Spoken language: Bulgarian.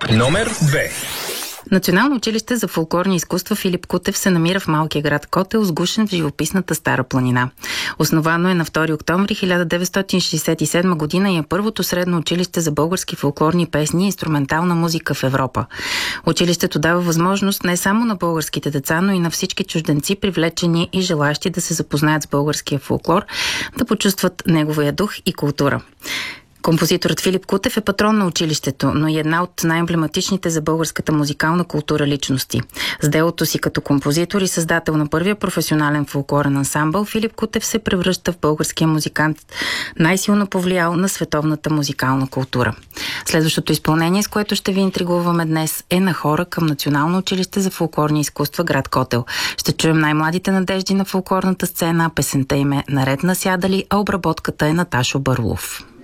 Номер 2. Национално училище за фолклорни изкуства Филип Кутев се намира в малкия град Котел, сгушен в живописната Стара планина. Основано е на 2 октомври 1967 година и е първото средно училище за български фолклорни песни и инструментална музика в Европа. Училището дава възможност не само на българските деца, но и на всички чужденци, привлечени и желащи да се запознаят с българския фолклор, да почувстват неговия дух и култура. Композиторът Филип Кутев е патрон на училището, но и една от най-емблематичните за българската музикална култура личности. С делото си като композитор и създател на първия професионален фолклорен ансамбъл, Филип Кутев се превръща в българския музикант, най-силно повлиял на световната музикална култура. Следващото изпълнение, с което ще ви интригуваме днес, е на хора към Национално училище за фолклорни изкуства град Котел. Ще чуем най-младите надежди на фолклорната сцена, песента им е "Наред насядали", а обработката е на Ташо Барлов.